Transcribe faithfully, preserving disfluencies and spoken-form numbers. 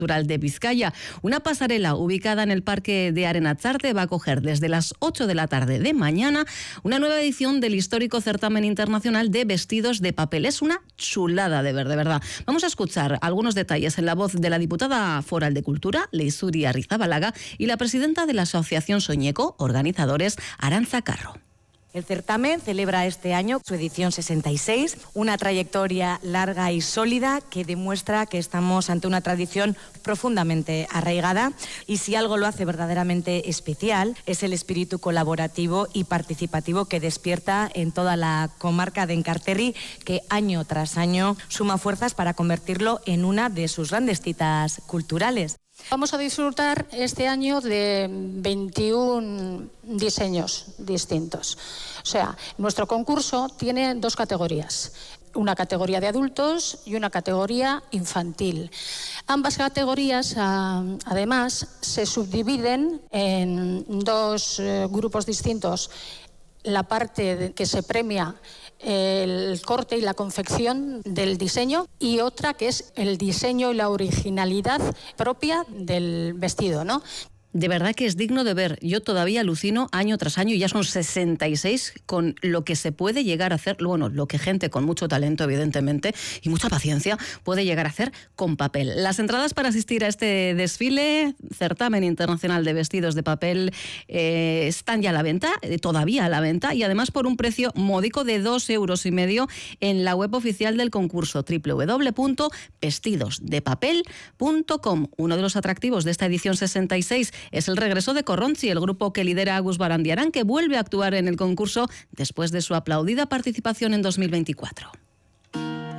Cultural de Vizcaya. Una pasarela ubicada en el Parque de Arenatzarte va a acoger desde las ocho de la tarde de mañana una nueva edición del histórico certamen internacional de vestidos de papel. Es una chulada de ver, de verdad. Vamos a escuchar algunos detalles en la voz de la diputada foral de Cultura, Leizuri Arrizabalaga, y la presidenta de la Asociación Soñeco, organizadores, Arantza Carro. El certamen celebra este año su edición sesenta y seis, una trayectoria larga y sólida que demuestra que estamos ante una tradición profundamente arraigada, y si algo lo hace verdaderamente especial es el espíritu colaborativo y participativo que despierta en toda la comarca de Enkarterri, que año tras año suma fuerzas para convertirlo en una de sus grandes citas culturales. Vamos a disfrutar este año de veintiún diseños distintos. O sea, nuestro concurso tiene dos categorías, una categoría de adultos y una categoría infantil. Ambas categorías, además, se subdividen en dos eh, grupos distintos. La parte que se premia el corte y la confección del diseño, y otra que es el diseño y la originalidad propia del vestido, ¿no? De verdad que es digno de ver. Yo todavía alucino año tras año, y ya son sesenta y seis, con lo que se puede llegar a hacer, bueno, lo que gente con mucho talento, evidentemente, y mucha paciencia, puede llegar a hacer con papel. Las entradas para asistir a este desfile, certamen internacional de vestidos de papel, eh, están ya a la venta, eh, todavía a la venta, y además por un precio módico de dos euros y medio en la web oficial del concurso, doble u doble u doble u punto vestidos de papel punto com. Uno de los atractivos de esta edición sesenta y seis es el regreso de Corronchi, el grupo que lidera Agus Barandiarán, que vuelve a actuar en el concurso después de su aplaudida participación en dos mil veinticuatro.